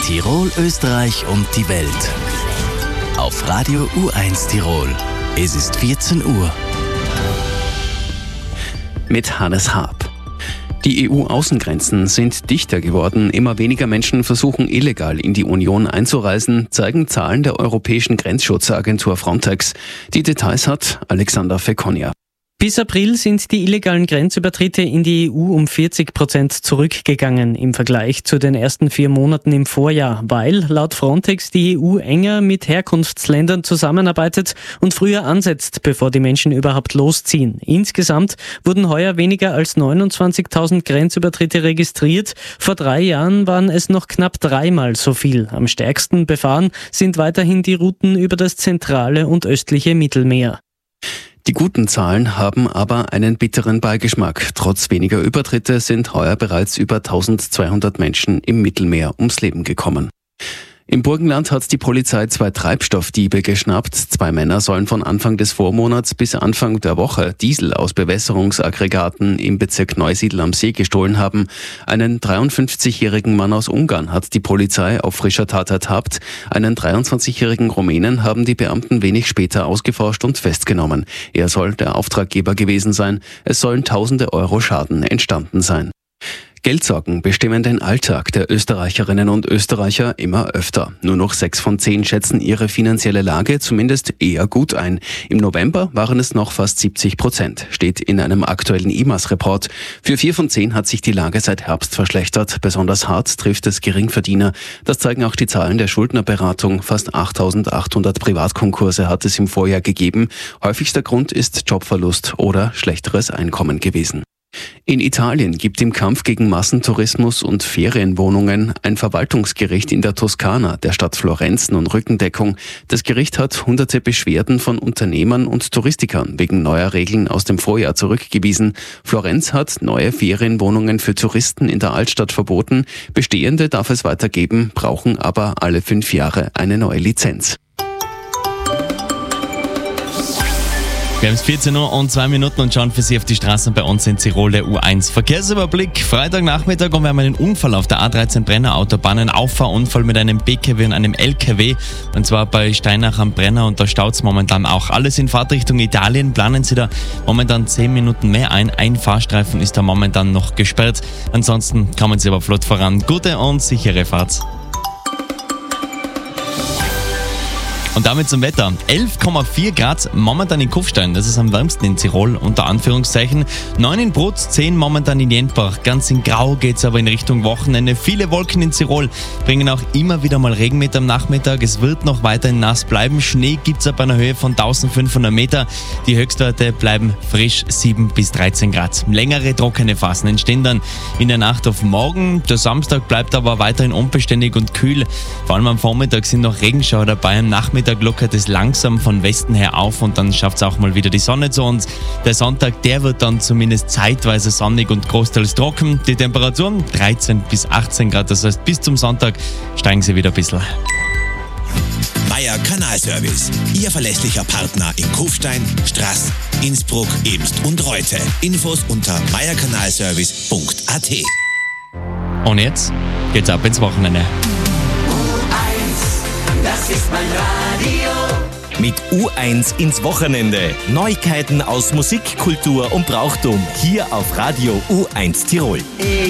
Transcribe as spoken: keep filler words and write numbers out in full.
Tirol, Österreich und die Welt. Auf Radio U eins Tirol. Es ist vierzehn Uhr. Mit Hannes Haab. Die E U-Außengrenzen sind dichter geworden. Immer weniger Menschen versuchen illegal in die Union einzureisen, zeigen Zahlen der Europäischen Grenzschutzagentur Frontex. Die Details hat Alexander Fekonia. Bis April sind die illegalen Grenzübertritte in die E U um vierzig Prozent zurückgegangen im Vergleich zu den ersten vier Monaten im Vorjahr, weil laut Frontex die E U enger mit Herkunftsländern zusammenarbeitet und früher ansetzt, bevor die Menschen überhaupt losziehen. Insgesamt wurden heuer weniger als neunundzwanzigtausend Grenzübertritte registriert. Vor drei Jahren waren es noch knapp dreimal so viel. Am stärksten befahren sind weiterhin die Routen über das zentrale und östliche Mittelmeer. Die guten Zahlen haben aber einen bitteren Beigeschmack. Trotz weniger Übertritte sind heuer bereits über eintausendzweihundert Menschen im Mittelmeer ums Leben gekommen. Im Burgenland hat die Polizei zwei Treibstoffdiebe geschnappt. Zwei Männer sollen von Anfang des Vormonats bis Anfang der Woche Diesel aus Bewässerungsaggregaten im Bezirk Neusiedl am See gestohlen haben. Einen dreiundfünfzigjährigen Mann aus Ungarn hat die Polizei auf frischer Tat ertappt. Einen dreiundzwanzigjährigen Rumänen haben die Beamten wenig später ausgeforscht und festgenommen. Er soll der Auftraggeber gewesen sein. Es sollen tausende Euro Schaden entstanden sein. Geldsorgen bestimmen den Alltag der Österreicherinnen und Österreicher immer öfter. Nur noch sechs von zehn schätzen ihre finanzielle Lage zumindest eher gut ein. Im November waren es noch fast siebzig Prozent, steht in einem aktuellen I M A S-Report. Für vier von zehn hat sich die Lage seit Herbst verschlechtert. Besonders hart trifft es Geringverdiener. Das zeigen auch die Zahlen der Schuldnerberatung. Fast achttausendachthundert Privatkonkurse hat es im Vorjahr gegeben. Häufigster Grund ist Jobverlust oder schlechteres Einkommen gewesen. In Italien gibt im Kampf gegen Massentourismus und Ferienwohnungen ein Verwaltungsgericht in der Toskana, der Stadt Florenz, nun Rückendeckung. Das Gericht hat hunderte Beschwerden von Unternehmern und Touristikern wegen neuer Regeln aus dem Vorjahr zurückgewiesen. Florenz hat neue Ferienwohnungen für Touristen in der Altstadt verboten. Bestehende darf es weitergeben, brauchen aber alle fünf Jahre eine neue Lizenz. Wir haben es vierzehn Uhr und zwei Minuten und schauen für Sie auf die Straßen bei uns in Tirol, der U eins Verkehrsüberblick. Freitagnachmittag und wir haben einen Unfall auf der A dreizehn Brenner Autobahn, ein Auffahrunfall mit einem B K W und einem L K W, und zwar bei Steinach am Brenner, und da staut es momentan auch. Alles in Fahrtrichtung Italien, planen Sie da momentan zehn Minuten mehr ein. Ein Fahrstreifen ist da momentan noch gesperrt. Ansonsten kommen Sie aber flott voran. Gute und sichere Fahrt. Und damit zum Wetter. elf Komma vier Grad momentan in Kufstein, das ist am wärmsten in Tirol, unter Anführungszeichen. neun in Brutz, zehn momentan in Jenbach. Ganz in Grau geht's aber in Richtung Wochenende. Viele Wolken in Tirol bringen auch immer wieder mal Regen mit am Nachmittag. Es wird noch weiterhin nass bleiben. Schnee gibt's ab einer Höhe von eintausendfünfhundert Meter. Die Höchstwerte bleiben frisch, sieben bis dreizehn Grad. Längere trockene Phasen entstehen dann in der Nacht auf morgen. Der Samstag bleibt aber weiterhin unbeständig und kühl. Vor allem am Vormittag sind noch Regenschauer dabei. Am Nachmittag lockert es langsam von Westen her auf und dann schafft es auch mal wieder die Sonne zu uns. Der Sonntag, der wird dann zumindest zeitweise sonnig und großteils trocken. Die Temperaturen dreizehn bis achtzehn Grad, das heißt bis zum Sonntag steigen sie wieder ein bisschen. Meier Kanalservice, Ihr verlässlicher Partner in Kufstein, Straß, Innsbruck, Ebst und Reute. Infos unter meier kanalservice punkt a t. Und jetzt geht's ab ins Wochenende. Das ist mein Radio. Mit U eins ins Wochenende. Neuigkeiten aus Musik, Kultur und Brauchtum. Hier auf Radio U eins Tirol.